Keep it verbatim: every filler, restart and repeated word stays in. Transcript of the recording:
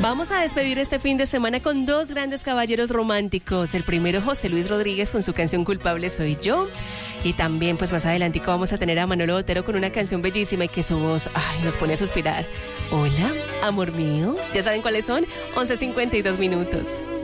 Vamos a despedir este fin de semana con dos grandes caballeros románticos. El primero, José Luis Rodríguez, con su canción Culpable Soy Yo. Y también, pues más adelantico vamos a tener a Manolo Otero con una canción bellísima y que su voz, ay, nos pone a suspirar. Hola, amor mío. ¿Ya saben cuáles son? once cincuenta y dos minutos.